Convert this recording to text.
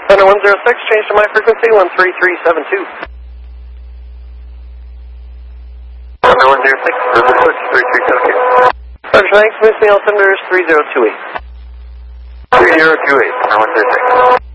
Thunder 106, change to my frequency 13372. Thunder 106, switch 3372. Roger, thanks. Miss me, Altimeter is 3028. 3028, Thunder 106.